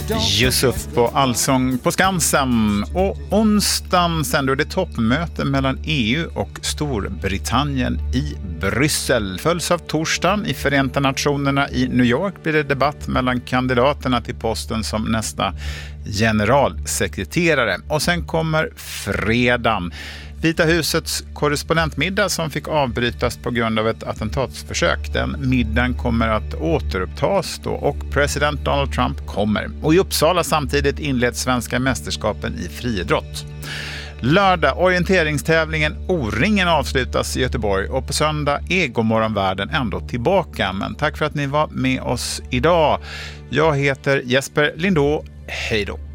Yusuf på Allsång på Skansen. Och onsdagen sänder det toppmöte mellan EU och Storbritannien i Bryssel. Följs av torsdagen i Förenta Nationerna i New York blir det debatt mellan kandidaterna till posten som nästa generalsekreterare. Och sen kommer fredagen. Vita husets korrespondentmiddag som fick avbrytas på grund av ett attentatsförsök. Den middagen kommer att återupptas då och president Donald Trump kommer. Och i Uppsala samtidigt inleds svenska mästerskapen i friidrott. Lördag orienteringstävlingen O-ringen avslutas i Göteborg och på söndag är Godmorgonvärlden ändå tillbaka. Men tack för att ni var med oss idag. Jag heter Jesper Lindå. Hej då!